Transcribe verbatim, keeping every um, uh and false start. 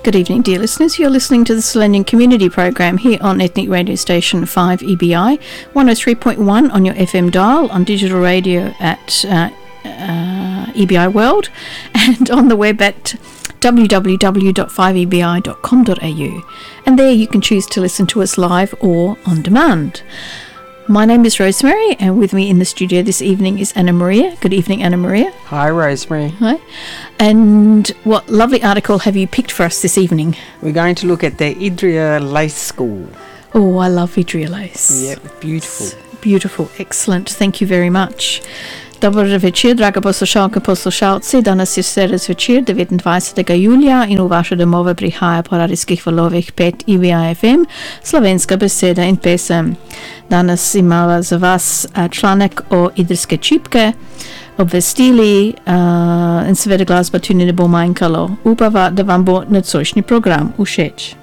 Good evening, dear listeners. You're listening to the Selenium Community Program here on Ethnic Radio Station five E B I, one oh three point one on your F M dial, on digital radio at uh, uh, E B I World, and on the web at w w w dot five e b i dot com dot a u. And there you can choose to listen to us live or on demand. My name is Rosemary, and with me in the studio this evening is Anna Maria. Good evening, Anna Maria. Hi, Rosemary. Hi. And what lovely article have you picked for us this evening? We're going to look at the Idria Lace School. Oh, I love Idria Lace. Yep, beautiful. It's beautiful, excellent. Thank you very much. Dobry wieczór, droga poslušalka, poslušalci. Danas je sredas večer, devetindvajsetega julija, in v vaše domove prihaja po radijskih valovih pet I B I F M, slovenska beseda in pesem. Danas imava za vas članek o idrijske čipke, obvestili uh, in seveda glasba tudi ne bo manjkalo. Upava, da vam bo nocojšnji program všeč.